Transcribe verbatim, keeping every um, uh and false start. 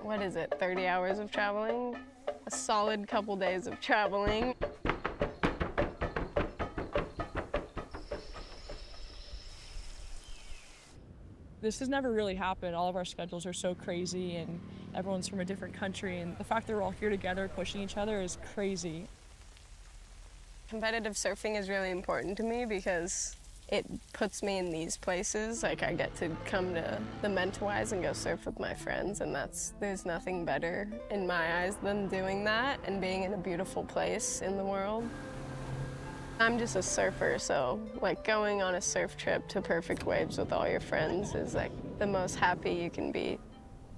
what is it, thirty hours of traveling? A solid couple days of traveling. This has never really happened. All of our schedules are so crazy and everyone's from a different country, and the fact that we're all here together pushing each other is crazy. Competitive surfing is really important to me because it puts me in these places. Like, I get to come to the Mentawais and go surf with my friends, and that's, there's nothing better in my eyes than doing that and being in a beautiful place in the world. I'm just a surfer, so like going on a surf trip to perfect waves with all your friends is like the most happy you can be.